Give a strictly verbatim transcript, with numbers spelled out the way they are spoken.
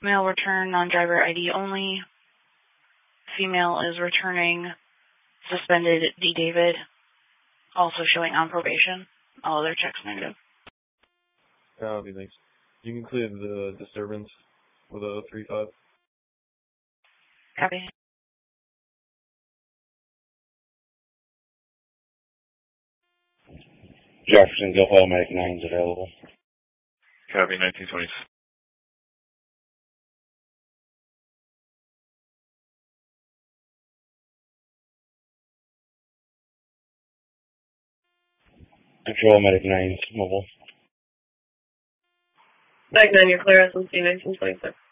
Male return, non-driver I D only. Female is returning suspended D. David, also showing on probation. All other checks negative. Copy, thanks. You can clear the disturbance with a three five. Copy. Jefferson, Gulf Automatic nine is available. Copy, nineteen twenty. Control Medic nine, mobile. Mag nine, you're clear, S M C nineteen twenty-six.